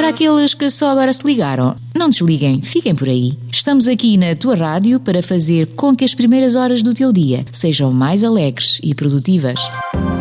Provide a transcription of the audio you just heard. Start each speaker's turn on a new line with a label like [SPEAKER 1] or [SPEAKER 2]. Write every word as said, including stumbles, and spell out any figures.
[SPEAKER 1] para aqueles que só agora se ligaram, não desliguem, fiquem por aí. Estamos aqui na tua rádio para fazer com que as primeiras horas do teu dia sejam mais alegres e produtivas.